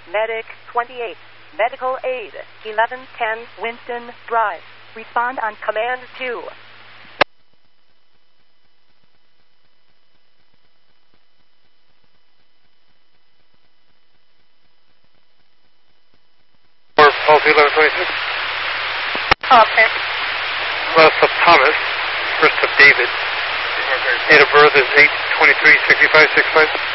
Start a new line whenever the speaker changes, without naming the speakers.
Medic 28. Medical aid 1110 Winston Drive. Respond on command 2.
Policy 1126.
Okay.
Last of Thomas, first of David. Date of birth is 8/23/6565.